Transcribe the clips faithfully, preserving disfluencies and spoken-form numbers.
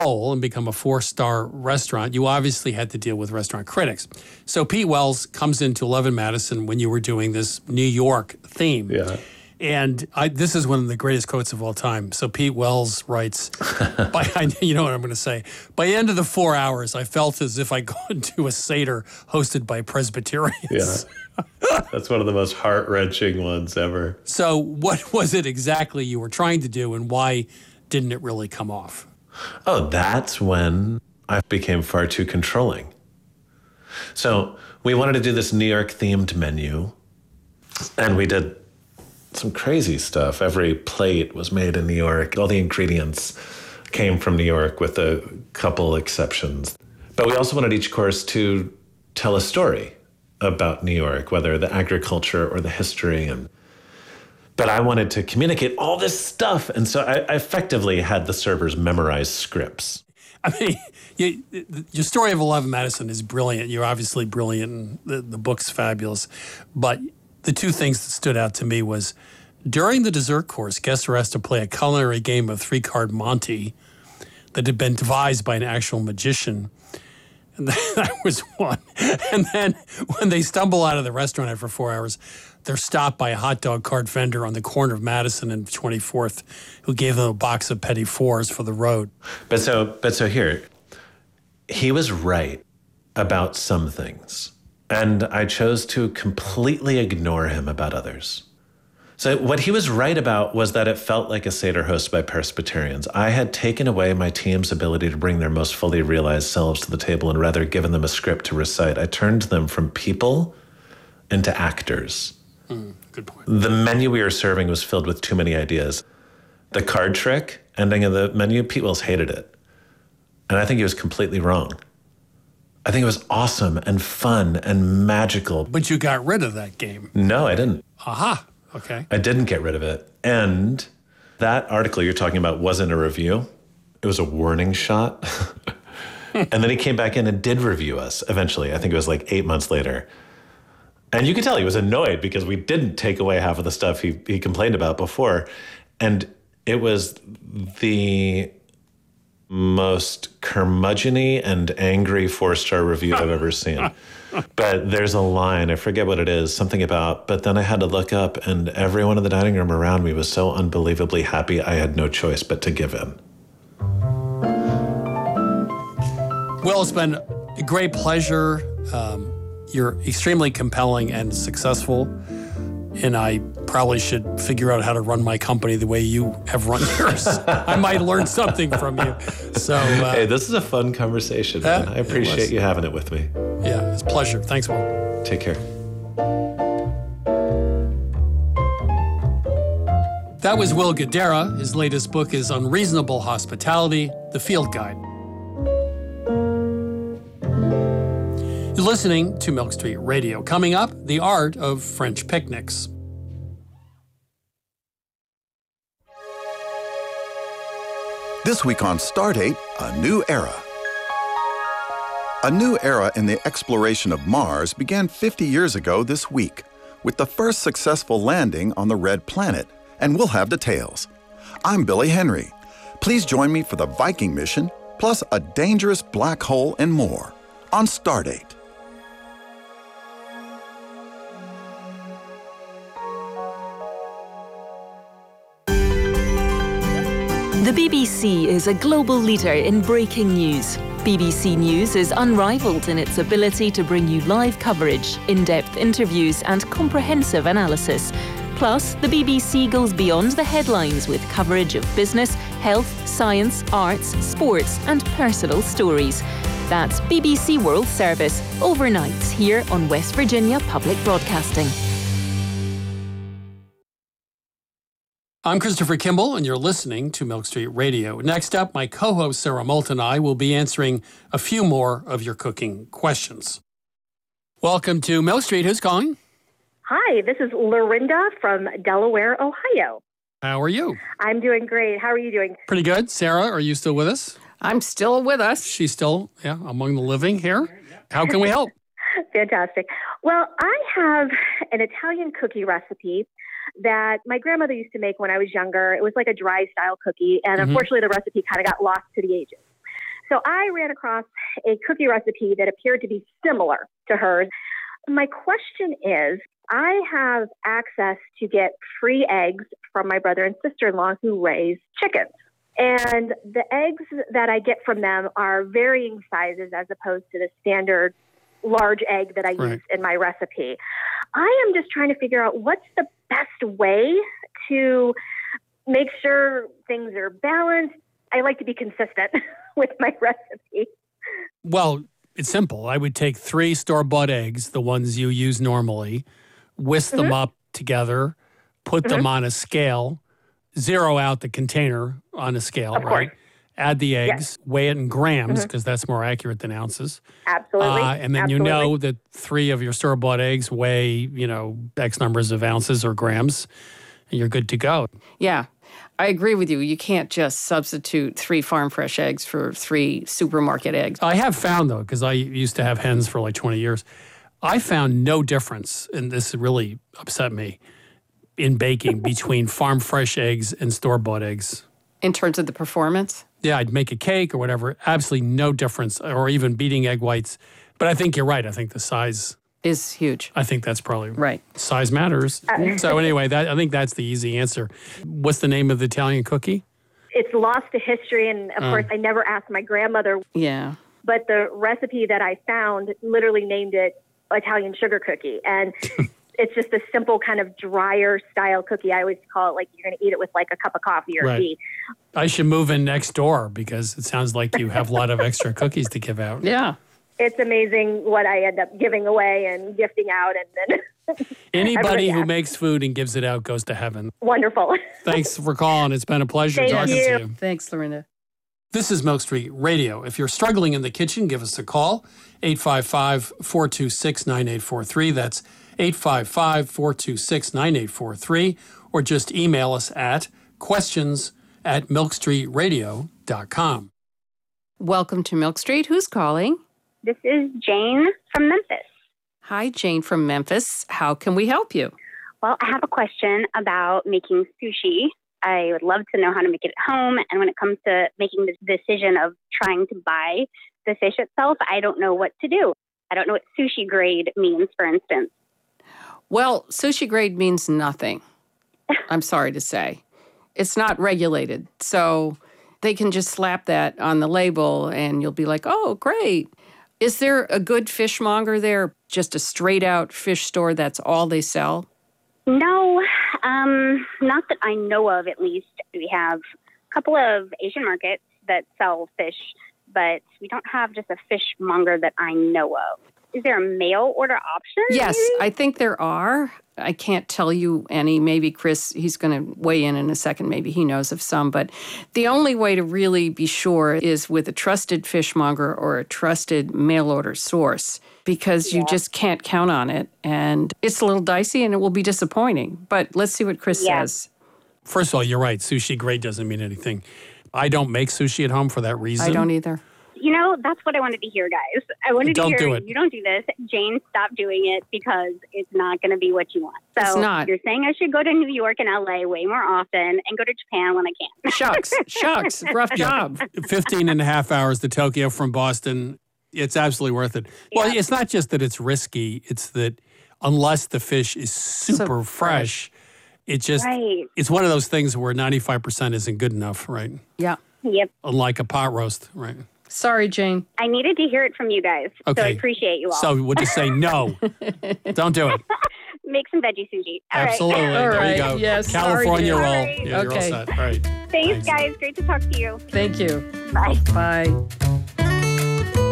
and become a four-star restaurant, you obviously had to deal with restaurant critics. So Pete Wells comes into eleven Madison when you were doing this New York theme. Yeah. And I, this is one of the greatest quotes of all time. So Pete Wells writes, by, you know what I'm going to say, by the end of the four hours, I felt as if I'd gone to a Seder hosted by Presbyterians. Yeah. That's one of the most heart-wrenching ones ever. So what was it exactly you were trying to do, and why didn't it really come off? Oh, that's when I became far too controlling. So we wanted to do this New York-themed menu, and we did some crazy stuff. Every plate was made in New York. All the ingredients came from New York with a couple exceptions. But we also wanted each course to tell a story about New York, whether the agriculture or the history. And But I wanted to communicate all this stuff. And so I, I effectively had the servers memorize scripts. I mean, you, your story of eleven Madison is brilliant. You're obviously brilliant, and the, the book's fabulous. But the two things that stood out to me was during the dessert course, guests were asked to play a culinary game of three-card Monte that had been devised by an actual magician. And that was one. And then when they stumble out of the restaurant after four hours, they're stopped by a hot dog cart vendor on the corner of Madison and twenty-fourth who gave them a box of Petit Fours for the road. But so, but so here, he was right about some things, and I chose to completely ignore him about others. So what he was right about was that it felt like a Seder hosted by Presbyterians. I had taken away my team's ability to bring their most fully realized selves to the table and rather given them a script to recite. I turned them from people into actors. Mm, good point. The menu we were serving was filled with too many ideas. The card trick ending of the menu, Pete Wells hated it. And I think he was completely wrong. I think it was awesome and fun and magical. But you got rid of that game. No, I didn't. Aha. Okay. I didn't get rid of it. And that article you're talking about wasn't a review. It was a warning shot. And then he came back in and did review us eventually. I think it was like eight months later. And you could tell he was annoyed because we didn't take away half of the stuff he, he complained about before. And it was the most curmudgeon-y and angry four-star review I've ever seen. But there's a line, I forget what it is, something about, but then I had to look up and everyone in the dining room around me was so unbelievably happy I had no choice but to give in. Well, it's been a great pleasure. Um, you're extremely compelling and successful, and I probably should figure out how to run my company the way you have run yours. I might learn something from you. So, uh, hey, this is a fun conversation, man. Uh, I appreciate you having it with me. Yeah, it's a pleasure. Thanks, Will. Take care. That was Will Guidara. His latest book is Unreasonable Hospitality, The Field Guide. You're listening to Milk Street Radio. Coming up, the art of French picnics. This week on Stardate, a new era. A new era in the exploration of Mars began fifty years ago this week, with the first successful landing on the Red Planet, and we'll have details. I'm Billy Henry. Please join me for the Viking mission, plus a dangerous black hole and more, on Stardate. The B B C is a global leader in breaking news. B B C News is unrivaled in its ability to bring you live coverage, in-depth interviews and comprehensive analysis. Plus, the B B C goes beyond the headlines with coverage of business, health, science, arts, sports and personal stories. That's B B C World Service, overnights here on West Virginia Public Broadcasting. I'm Christopher Kimball, and you're listening to Milk Street Radio. Next up, my co-host Sarah Moulton and I will be answering a few more of your cooking questions. Welcome to Milk Street. Who's calling? Hi, this is Lorinda from Delaware, Ohio. How are you? I'm doing great. How are you doing? Pretty good. Sarah, are you still with us? I'm still with us. She's still, yeah, among the living here. How can we help? Fantastic. Well, I have an Italian cookie recipe that my grandmother used to make when I was younger. It was like a dry style cookie, and mm-hmm. unfortunately the recipe kind of got lost to the ages. So I ran across a cookie recipe that appeared to be similar to hers. My question is, I have access to get free eggs from my brother and sister-in-law who raise chickens. And the eggs that I get from them are varying sizes as opposed to the standard large egg that I Right. use in my recipe. I am just trying to figure out what's the best way to make sure things are balanced. I like to be consistent with my recipe. Well, it's simple. I would take three store-bought eggs, the ones you use normally, whisk them up together, put them on a scale, zero out the container on a scale, Of right? course. Add the eggs, Yes. weigh it in grams because that's more accurate than ounces. Absolutely. Uh, and then Absolutely. you know that three of your store-bought eggs weigh, you know, X numbers of ounces or grams, and you're good to go. Yeah, I agree with you. You can't just substitute three farm fresh eggs for three supermarket eggs. I have found, though, because I used to have hens for like twenty years, I found no difference, and this really upset me, in baking between farm fresh eggs and store-bought eggs. In terms of the performance? Yeah, I'd make a cake or whatever, absolutely no difference, or even beating egg whites. But I think you're right. I think the size, Is huge. I think that's probably Right. size matters. So anyway, that I think that's the easy answer. What's the name of the Italian cookie? It's lost to history, and of course, I never asked my grandmother, Yeah. but the recipe that I found literally named it Italian sugar cookie. And it's just a simple kind of drier style cookie. I always call it like you're going to eat it with like a cup of coffee or Right. tea. I should move in next door because it sounds like you have a lot of extra cookies to give out. Yeah. It's amazing what I end up giving away and gifting out. And then Anybody Everybody who asks. makes food and gives it out goes to heaven. wonderful. Thanks for calling. It's been a pleasure Thank talking you. to you. Thanks, Lorinda. This is Milk Street Radio. If you're struggling in the kitchen, give us a call, eight five five, four two six, nine eight four three. That's eight five five, four two six, nine eight four three. Or just email us at questions at milk street radio dot com. Welcome to Milk Street. Who's calling? This is Jane from Memphis. Hi, Jane from Memphis. How can we help you? Well, I have a question about making sushi. I would love to know how to make it at home. And when it comes to making the decision of trying to buy the fish itself, I don't know what to do. I don't know what sushi grade means, for instance. Well, sushi grade means nothing. I'm sorry to say. It's not regulated. So they can just slap that on the label and you'll be like, oh, great. Is there a good fishmonger there? Just a straight out fish store, that's all they sell? No, um, not that I know of, at least. We have a couple of Asian markets that sell fish, but we don't have just a fishmonger that I know of. Is there a mail order option? Yes, maybe? I think there are. I can't tell you any. Maybe Chris, he's going to weigh in in a second. Maybe he knows of some. But the only way to really be sure is with a trusted fishmonger or a trusted mail order source, because you just can't count on it. And it's a little dicey and it will be disappointing. But let's see what Chris Yeah. says. First of all, you're right. Sushi grade doesn't mean anything. I don't make sushi at home for that reason. I don't either. You know, that's what I wanted to hear, guys. I wanted Don't to hear do it. you don't do this. Jane, stop doing it because it's not going to be what you want. So It's not. You're saying I should go to New York and L A way more often and go to Japan when I can. Shucks, shucks, rough job. fifteen and a half hours to Tokyo from Boston. It's absolutely worth it. Well, Yeah. it's not just that it's risky, it's that unless the fish is super So fresh, it just, Right. it's one of those things where ninety-five percent isn't good enough, right? Yeah. Yep. Unlike a pot roast, right? Sorry, Jane. I needed to hear it from you guys. So I Okay. appreciate you all. So we'll just say no. Don't do it. Make some veggie sushi. All right. Absolutely. All there right. you go. Yes, sorry, California Jane. roll. All right. Yeah, you're all Okay. set. All right. Thanks, guys. Great to talk to you. Thank you. Bye. Bye.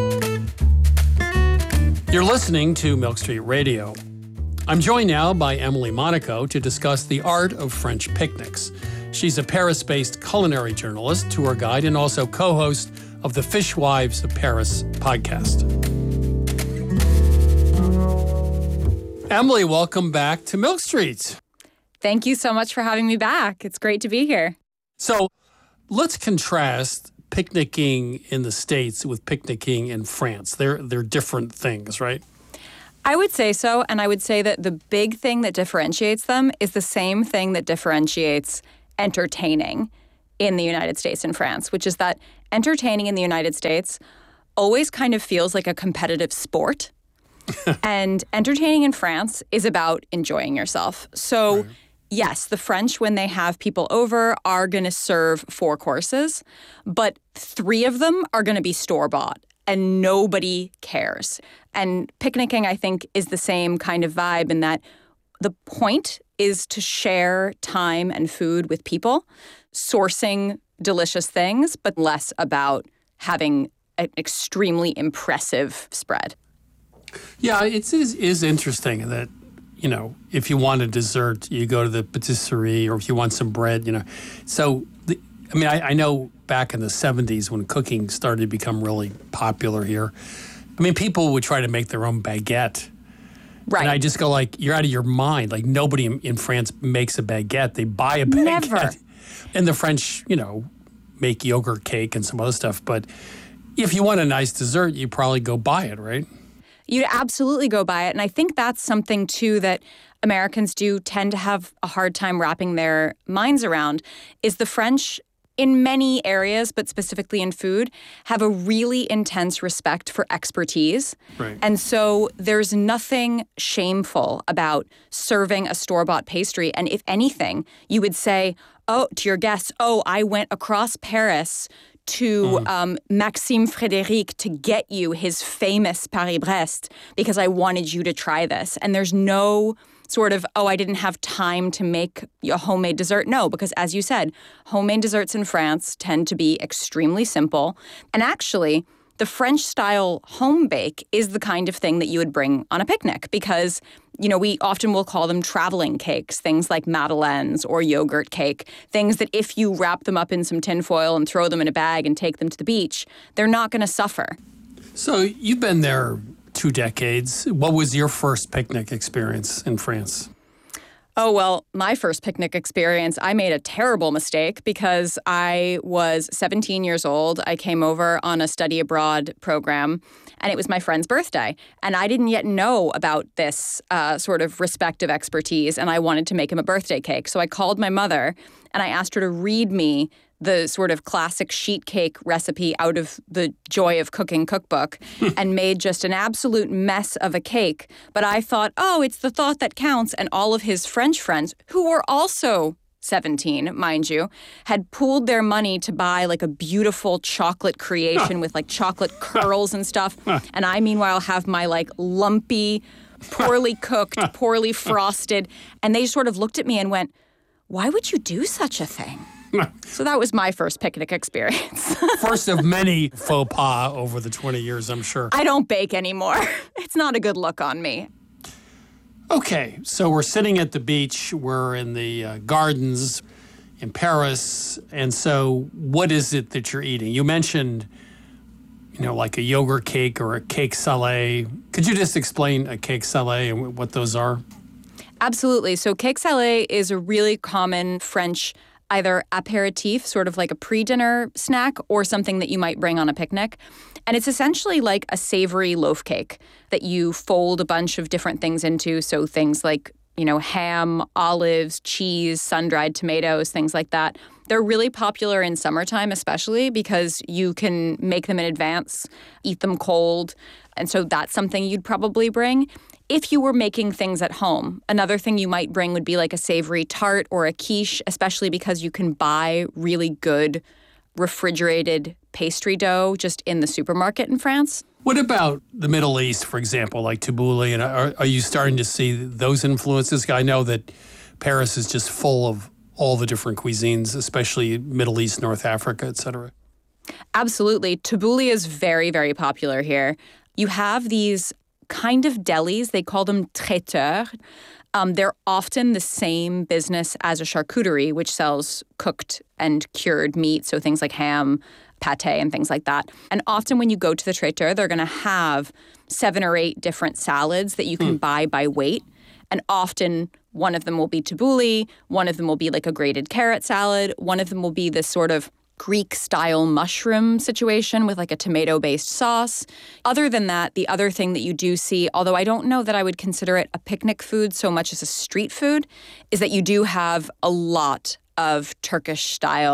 You're listening to Milk Street Radio. I'm joined now by Emily Monaco to discuss the art of French picnics. She's a Paris-based culinary journalist, tour guide, and also co-host of the Fishwives of Paris podcast. Emily, welcome back to Milk Street. Thank you so much for having me back. It's great to be here. So let's contrast picnicking in the States with picnicking in France. They're, they're different things, right? I would say so, and I would say that the big thing that differentiates them is the same thing that differentiates entertaining. in the United States and France, which is that entertaining in the United States always kind of feels like a competitive sport. And entertaining in France is about enjoying yourself. So, right. Yes, the French, when they have people over, are going to serve four courses, but three of them are going to be store-bought, and nobody cares. And picnicking, I think, is the same kind of vibe in that the point is to share time and food with people, sourcing delicious things, but less about having an extremely impressive spread. Yeah, it is, is interesting that, you know, if you want a dessert, you go to the patisserie, or if you want some bread, you know. So, the, I mean, I, I know back in the seventies when cooking started to become really popular here, I mean, people would try to make their own baguette. Right. And I just go like, you're out of your mind. Like, nobody in, in France makes a baguette. They buy a baguette. Never. And the French, you know, make yogurt cake and some other stuff. But if you want a nice dessert, you probably go buy it, right? You'd absolutely go buy it. And I think that's something, too, that Americans do tend to have a hard time wrapping their minds around, is the French, in many areas, but specifically in food, have a really intense respect for expertise. Right. And so there's nothing shameful about serving a store-bought pastry. And if anything, you would say, oh, to your guests, oh, I went across Paris to mm. um, Maxime Frédéric to get you his famous Paris-Brest because I wanted you to try this. And there's no sort of, oh, I didn't have time to make a homemade dessert. No, because as you said, homemade desserts in France tend to be extremely simple. And actually, the French-style home bake is the kind of thing that you would bring on a picnic because, you know, we often will call them traveling cakes, things like madeleines or yogurt cake, things that if you wrap them up in some tinfoil and throw them in a bag and take them to the beach, they're not going to suffer. So you've been there two decades. What was your first picnic experience in France? Oh, well, my first picnic experience, I made a terrible mistake because I was seventeen years old. I came over on a study abroad program, and it was my friend's birthday. And I didn't yet know about this uh, sort of respective expertise, and I wanted to make him a birthday cake. So I called my mother, and I asked her to read me the sort of classic sheet cake recipe out of the Joy of Cooking cookbook and made just an absolute mess of a cake. But I thought, oh, it's the thought that counts. And all of his French friends, who were also seventeen, mind you, had pooled their money to buy like a beautiful chocolate creation with like chocolate curls and stuff. And I, meanwhile, have my like lumpy, poorly cooked, poorly frosted. And they sort of looked at me and went, why would you do such a thing? So that was my first picnic experience. First of many faux pas over the twenty years, I'm sure. I don't bake anymore. It's not a good look on me. Okay, so we're sitting at the beach. We're in the uh, gardens in Paris. And so what is it that you're eating? You mentioned, you know, like a yogurt cake or a cake salé. Could you just explain a cake salé and what those are? Absolutely. So cake salé is a really common French either apéritif, sort of like a pre-dinner snack, or something that you might bring on a picnic. And it's essentially like a savory loaf cake that you fold a bunch of different things into. So things like, you know, ham, olives, cheese, sun-dried tomatoes, things like that. They're really popular in summertime, especially because you can make them in advance, eat them cold. And so that's something you'd probably bring. If you were making things at home, another thing you might bring would be like a savory tart or a quiche, especially because you can buy really good refrigerated pastry dough just in the supermarket in France. What about the Middle East, for example, like tabbouleh? And are, are you starting to see those influences? I know that Paris is just full of all the different cuisines, especially Middle East, North Africa, et cetera. Absolutely. Tabbouleh is very, very popular here. You have these kind of delis. They call them traiteurs. Um, they're often the same business as a charcuterie, which sells cooked and cured meat, so things like ham, pate, and things like that. And often when you go to the traiteur, they're going to have seven or eight different salads that you can mm. buy by weight. And often one of them will be tabbouleh, one of them will be like a grated carrot salad, one of them will be this sort of Greek-style mushroom situation with like a tomato-based sauce. Other than that, the other thing that you do see, although I don't know that I would consider it a picnic food so much as a street food, is that you do have a lot of Turkish-style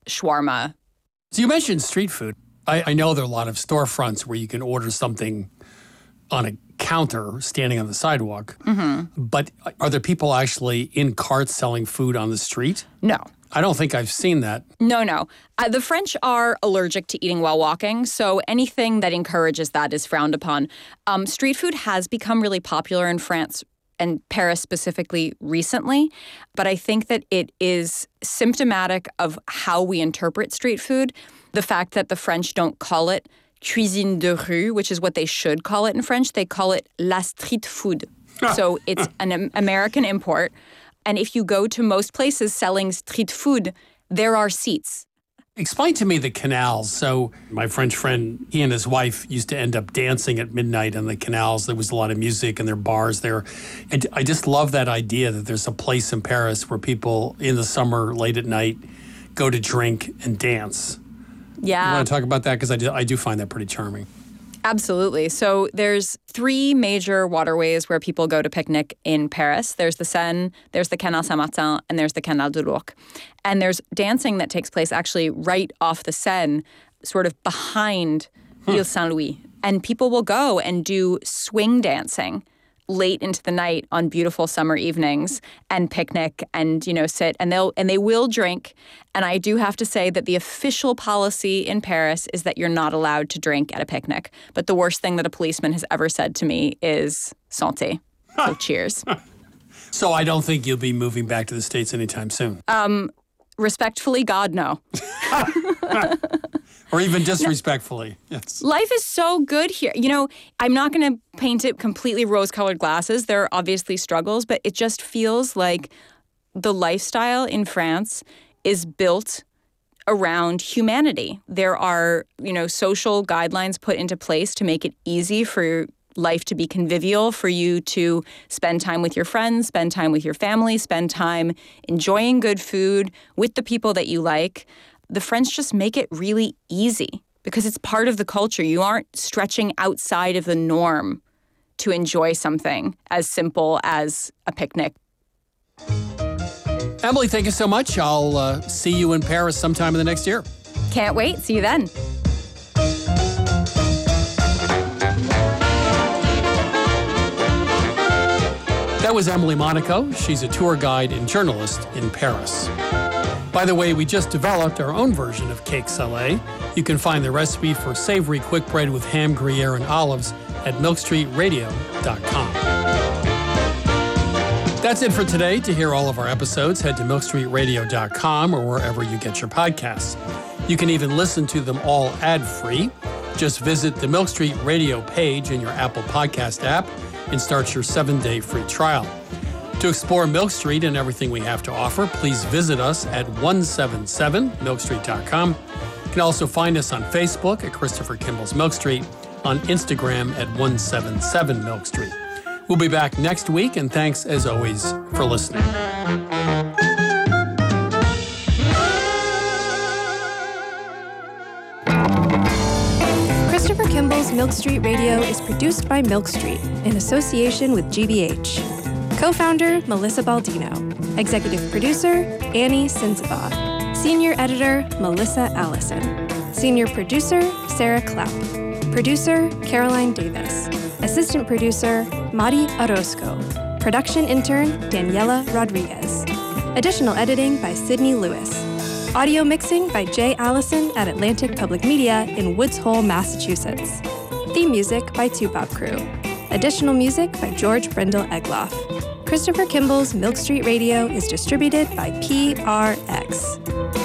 shawarma. So you mentioned street food. I, I know there are a lot of storefronts where you can order something on a counter standing on the sidewalk. Mm-hmm. But are there people actually in carts selling food on the street? No. I don't think I've seen that. No, no. Uh, the French are allergic to eating while walking, so anything that encourages that is frowned upon. Um, street food has become really popular in France and Paris specifically recently, but I think that it is symptomatic of how we interpret street food. The fact that the French don't call it cuisine de rue, which is what they should call it in French. They call it la street food. So it's an American import. And if you go to most places selling street food, there are seats. Explain to me the canals. So my French friend, he and his wife used to end up dancing at midnight on the canals. There was a lot of music and there are bars there. And I just love that idea that there's a place in Paris where people in the summer, late at night, go to drink and dance. Yeah. You want to talk about that? Because I do, I do find that pretty charming. Absolutely. So there's three major waterways where people go to picnic in Paris. There's the Seine, there's the Canal Saint-Martin, and there's the Canal de l'Ourcq. And there's dancing that takes place actually right off the Seine, sort of behind hmm. Ile Saint-Louis. And people will go and do swing dancing late into the night on beautiful summer evenings and picnic and, you know, sit and they'll and they will drink. And I do have to say that the official policy in Paris is that you're not allowed to drink at a picnic. But the worst thing that a policeman has ever said to me is santé. So cheers. So I don't think you'll be moving back to the States anytime soon. Um, respectfully, God, no. Or even disrespectfully. Yes. Life is so good here. You know, I'm not going to paint it completely rose-colored glasses. There are obviously struggles, but it just feels like the lifestyle in France is built around humanity. There are, you know, social guidelines put into place to make it easy for life to be convivial, for you to spend time with your friends, spend time with your family, spend time enjoying good food with the people that you like. The French just make it really easy because it's part of the culture. You aren't stretching outside of the norm to enjoy something as simple as a picnic. Emily, thank you so much. I'll uh, see you in Paris sometime in the next year. Can't wait. See you then. That was Emily Monaco. She's a tour guide and journalist in Paris. By the way, we just developed our own version of cake salé. You can find the recipe for savory quick bread with ham, Gruyere, and olives at milk street radio dot com. That's it for today. To hear all of our episodes, head to milk street radio dot com or wherever you get your podcasts. You can even listen to them all ad-free. Just visit the Milk Street Radio page in your Apple Podcast app and start your seven-day free trial. To explore Milk Street and everything we have to offer, please visit us at one seventy-seven milk street dot com. You can also find us on Facebook at Christopher Kimball's Milk Street, on Instagram at one seventy-seven milk street. We'll be back next week, and thanks, as always, for listening. Christopher Kimball's Milk Street Radio is produced by Milk Street in association with G B H. Co-founder, Melissa Baldino. Executive producer, Annie Sinsabah. Senior editor, Melissa Allison. Senior producer, Sarah Clapp. Producer, Caroline Davis. Assistant producer, Mari Orozco. Production intern, Daniela Rodriguez. Additional editing by Sydney Lewis. Audio mixing by Jay Allison at Atlantic Public Media in Woods Hole, Massachusetts. Theme music by Two Bob Crew. Additional music by George Brindle Egloff. Christopher Kimball's Milk Street Radio is distributed by P R X.